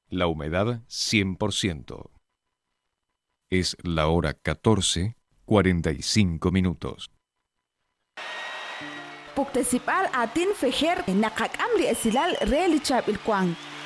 La humedad 100%. Es la hora 14:45. Puktesipal atin fejer nakakam li esilal relichab ilkwang.